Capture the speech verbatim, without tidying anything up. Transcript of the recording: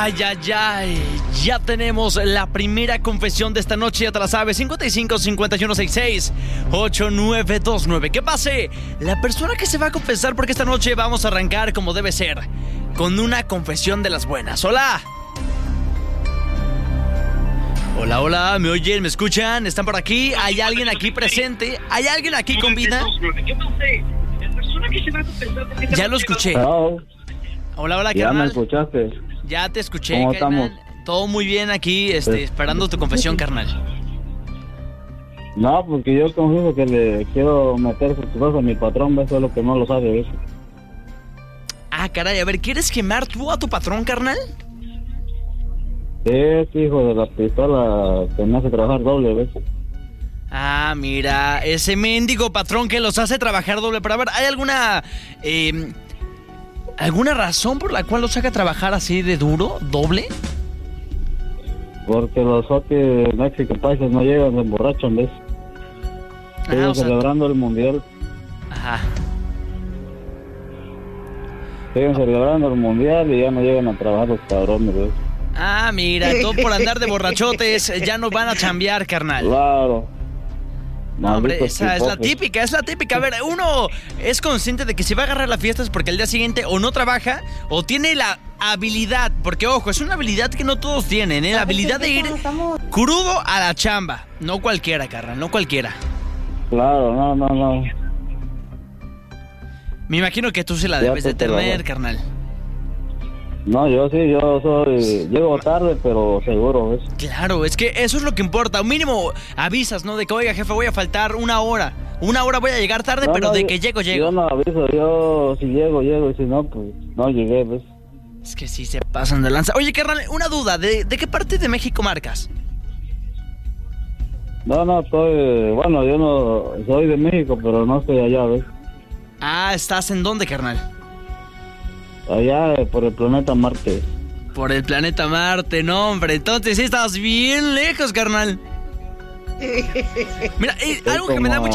Ay, ay, ay, ya tenemos la primera confesión de esta noche, ya te la sabes, cincuenta y cinco, cincuenta y uno, sesenta y seis, ochenta y nueve veintinueve. ¿Qué pase? La persona que se va a confesar, porque esta noche vamos a arrancar como debe ser, con una confesión de las buenas. ¡Hola! Hola, hola, ¿me oyen? ¿Me escuchan? ¿Están por aquí? ¿Hay alguien aquí presente? ¿Hay alguien aquí con vida? ¿Qué pase? La persona que se va a confesar... Ya lo escuché. Hello. Hola, hola, Ya carnal. me escuchaste. Ya te escuché, ¿Cómo carnal. estamos? Todo muy bien aquí, este, Pues- esperando tu confesión, carnal. No, porque yo confieso que le quiero meter sus cosas a mi patrón, eso es lo que no lo sabe, ¿ves? Ah, caray, a ver, ¿quieres quemar tú a tu patrón, carnal? Ese hijo de la pistola que me hace trabajar doble, ¿ves? Ah, mira, ese mendigo patrón que los hace trabajar doble. Pero a ver, ¿hay alguna... Eh, alguna razón por la cual los haga trabajar así de duro, doble? Porque los hockey México países no llegan, se emborrachan, ¿ves? Ah, Siguen o sea- celebrando el mundial. Ajá. Siguen celebrando el mundial y ya no llegan a trabajar los cabrones, ¿ves? Ah, mira, todo por andar de borrachotes, ya no van a chambear, carnal. Claro. No, hombre, Malditos esa es la pipotes. típica, es la típica. A ver, uno es consciente de que si va a agarrar la fiesta es porque el día siguiente o no trabaja o tiene la habilidad, porque ojo, es una habilidad que no todos tienen, ¿eh? La habilidad de ir crudo a la chamba. No cualquiera, carnal, no cualquiera. Claro, no, no, no. Me imagino que tú se la Ya debes de te lo tener, hago. carnal. No, yo sí, yo soy... Llego tarde, pero seguro, ¿ves? Claro, es que eso es lo que importa. Un mínimo avisas, ¿no? De que, oiga, jefe, voy a faltar una hora. Una hora voy a llegar tarde, No, pero no, de yo- que llego, llego. Yo no aviso, yo si llego, llego, y si no, pues no llegué, ¿ves? Es que sí se pasan de lanza. Oye, carnal, una duda. ¿De, de qué parte de México marcas? No, no, estoy... Bueno, yo no... Soy de México, pero no estoy allá, ¿ves? Ah, ¿estás en dónde, carnal? Allá eh, por el planeta Marte. Por el planeta Marte, no, hombre. Entonces sí estás bien lejos, carnal. Mira, eh, Estoy algo que me da como mucha